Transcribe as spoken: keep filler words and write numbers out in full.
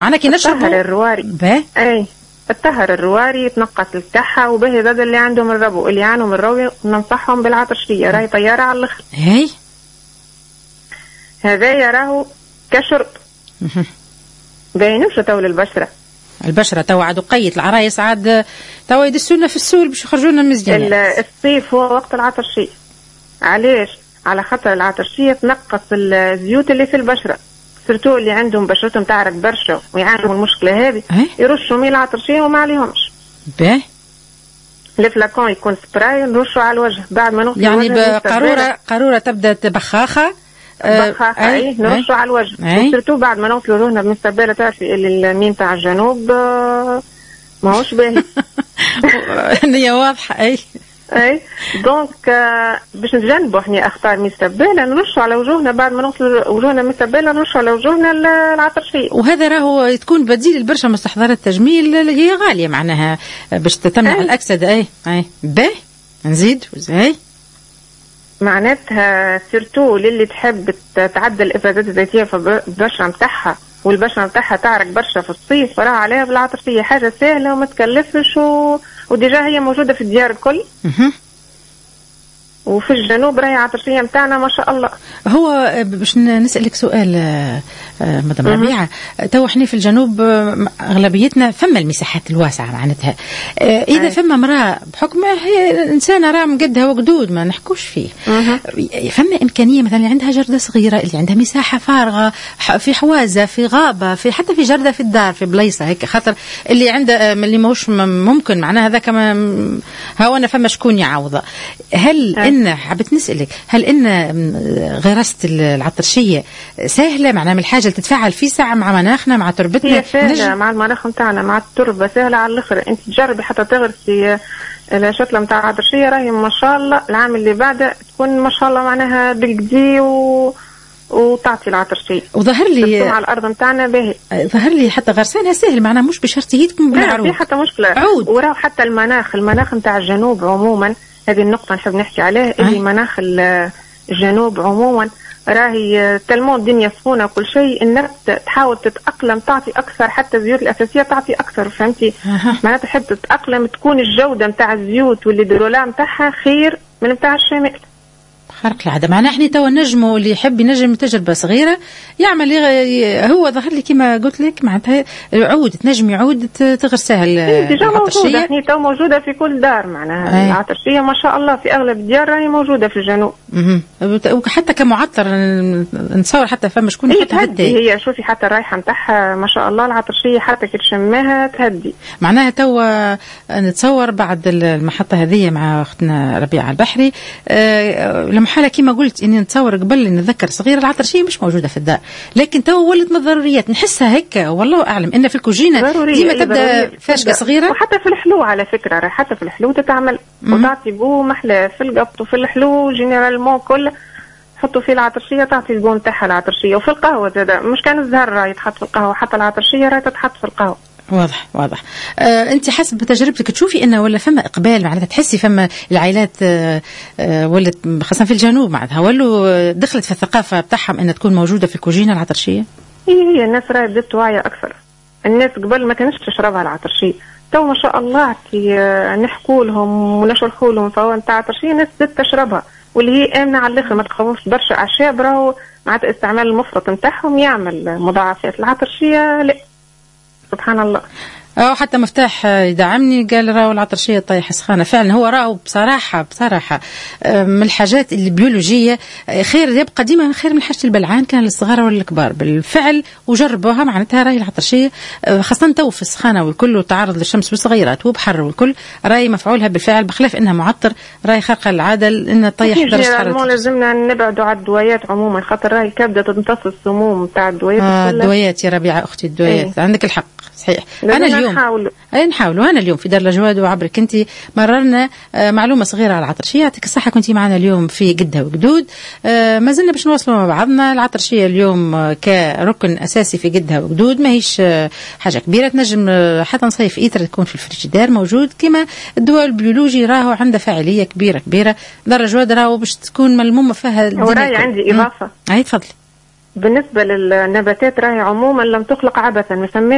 أنا كي نشرب الطهر الرواري به أي الطهر الرواري يتنقص الكحة وبه ضد اللي عندهم الربو اللي يعانوا من الروي ننصحهم بالعطرشية راهي طيارة على الآخر. هي هذا يراه كشرب باينوش تو للبشرة. البشرة تو عاد قيت العرايس عاد تو يدسونا في السول باش يخرجونا مزيان. الصيف هو وقت العطرشية. علاش؟ على خاطر العطرشية تنقص الزيوت اللي في البشرة، سيرتو اللي عندهم بشرتهم تعرق برشا ويعانوا من المشكلة هذه يرشوا مي العطرشية وما عليهمش. باهي. الفلاكون يكون سبراي نرشوا على الوجه بعد ما نغسل يعني بقارورة قارورة تبدا بخاخة بخاخة أي, أي نرشوا على الوجه سيرتو بعد ما نغسلوا روحنا بالمستبالة. تعرفي المين تاع الجنوب ماهوش باهي. هي واضحة. أي اي دونك باش نتجنبوا احنا اخطار مستباله نرشوا على وجوهنا بعد ما نغسلوا وجوهنا مستباله نرشوا على وجوهنا العطرشيه. وهذا راهو تكون بديل لبرشا مستحضرات التجميل اللي هي غاليه معناها باش تمنع أي. الاكسده. اي اي باهي نزيد وزاي معناتها سيرتو للي تحب تعدل الافرازات الذاتيه في البشره نتاعها والبشره نتاعها تعرق برشا في الصيف راه عليها بالعطرشيه حاجه سهله وما تكلفش و... وديجا هي موجوده في الديار الكل. وفي الجنوب راهي عطرشيه نتاعنا ما شاء الله. هو باش نسالك سؤال مدام ربيعه، تو احنا في الجنوب اغلبيتنا فما المساحات الواسعه معناتها اذا أي. فما امراه بحكم هي انسانه راه مقدها وقدود ما نحكوش فيه أه. فما امكانيه مثلا اللي عندها جرده صغيره اللي عندها مساحه فارغه في حوازه في غابه في حتى في جرده في الدار في بليصه هيك خاطر اللي عنده اللي ماهوش ممكن معناها هذاك ها انا فما شكون يعوضه. هل أه. ان حبيت نسالك هل ان غراسه العطرشيه سهله معناها من الحاجه اللي تتفاعل في ساعه مع مناخنا مع تربتنا؟ هي سهله مع المناخ نتاعنا مع التربه سهله على الاخر. انت تجربي حتى تغرسي الشتله نتاع العطرشيه راهي ما شاء الله العام اللي بعده تكون ما شاء الله معناها بالقدي و وتعطي العطرشيه. وظهر لي على الارض نتاعنا باهي ظهر لي حتى غرسانها سهل معناها مش بشرط يدكم بالعروض. لا في حتى مشكله عود. وراه حتى المناخ المناخ نتاع الجنوب عموما هذه النقطة نحب نحكي عليها اللي أه. مناخ الجنوب عموما راهي تلمون الدنيا سخونة وكل شيء النبت تحاول تتأقلم تعطي أكثر حتى الزيوت الأساسية تعطي أكثر فهمتي أه. معناتها تحب تتأقلم تكون الجودة متاع الزيوت واللي درولا متاعها خير من متاع الشمال. خارق العاده معناها احنا توا نجموا اللي يحب ينجم تجربه صغيره يعمل هو ظهر لي كما قلت لك معناتها عود تنجم يعود تغرسها العطرشيه. احنا تو موجوده في كل دار معناها العطرشيه ما شاء الله في اغلب الديار راهي موجوده في الجنوب. وحتى كمعطر نتصور حتى فما شكون حتى تهدي هي شوفي حتى الرائحه نتاعها ما شاء الله العطرشيه حتى كي تشمها تهدي معناها توا نتصور بعد المحطه هذه مع اختنا ربيعه البحري أه حالة كما قلت اني نتصور قبل نتذكر صغيره العطرشيه مش موجوده في الدار لكن تو ولت من الضروريات نحسها هيك والله اعلم ان في الكوجينه ديما تبدا فاشقه صغيره. وحتى في الحلو على فكره حتى في الحلو تتعمل وتعطي بو محلى في القبط وفي الحلو جينيرالمون كل حطوا فيه العطرشيه تعطي البو نتاعها العطرشيه وفي القهوه زاد مش كان الزهر راه يتحط في القهوه حتى العطرشيه راه تتحط في القهوه. واضح واضح. آه انت حسب تجربتك تشوفي انه ولا فما اقبال معناتها تحسي فما العائلات آه آه ولت خاصه في الجنوب معناتها ولوا دخلت في الثقافه بتاعهم ان تكون موجوده في الكوجينه العطرشيه؟ هي هي الناس راهي بدات واعيه اكثر. الناس قبل ما كانتش تشربها العطرشيه تو ما شاء الله كي آه نحكوا لهم ونشرحوا لهم فهو نتاع عطرشيه الناس بدات تشربها واللي هي امنه على الاخر ما تخوفش برشا اعشاب راهو معناتها استعمال المفرط نتاعهم يعمل مضاعفات. العطرشيه لا سبحان الله. أو حتى مفتاح يدعمني قال راهو العطرشية طايحة سخانة فعلا هو راهو بصراحة بصراحة من الحاجات البيولوجية خير يبقى ديما خير من حاجة البلعان كان للصغار ولا الكبار بالفعل وجربوها معناتها راهي العطرشية خاصة تو في السخانة والكل وتعرض للشمس بالصغيرات وبحر والكل راهي مفعولها بالفعل بخلاف انها معطر راهي خارقة العادة لأنها تطيح درجة حرارة. لازمنا نبعدوا على الدويات عموما خاطر راهي كبدة تمتص السموم تاع الدويات. آه الدويات يا ربيعة أختي الدويات ايه. عندك الحق صحيح. أنا اليوم نحاول أي نحاول وأنا اليوم في دار الجواد وعبرك أنت مررنا معلومة صغيرة على العطرشية يعطيك الصحة كنتي معنا اليوم في قدها وقدود ما زلنا باش نواصلوا مع بعضنا. العطرشية اليوم كركن أساسي في قدها وقدود ما هيش حاجة كبيرة تنجم حتى نصيف إيتر تكون في الفريجيدير موجود كما الدواء البيولوجي راهو عنده فاعلية كبيرة كبيرة. دار الجواد راهو باش تكون ملمومة فيها. وراي عندي إضافة أي تفضلي. بالنسبة للنباتات راهي عموما لم تخلق عبثا مسمى